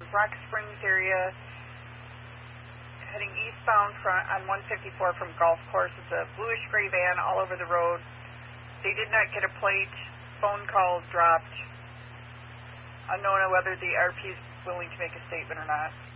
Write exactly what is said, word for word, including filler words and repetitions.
Rock Springs area, heading eastbound from, on one fifty-four from Golf Course. It's a bluish gray van all over the road. They did not get a plate. Phone calls dropped. Unknown whether the R P is willing to make a statement or not.